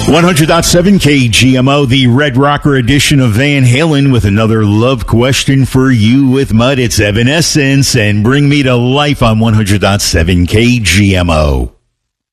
100.7 KGMO, the Red Rocker edition of Van Halen with another love question for you with Mud. It's Evanescence and Bring Me to Life on 100.7 KGMO.